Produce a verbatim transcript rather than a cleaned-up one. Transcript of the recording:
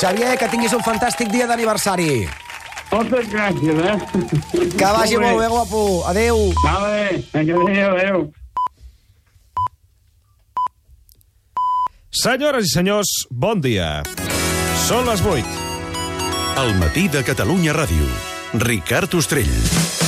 Xavier, que tinguis un fantàstic dia d'aniversari. Moltes gràcies, eh? Que vagi molt bé, guapo. Adéu. Vale, adéu, adéu. Senyores i senyors, bon dia. Són les vuit. El matí de Catalunya Ràdio. Ricard Ostrell.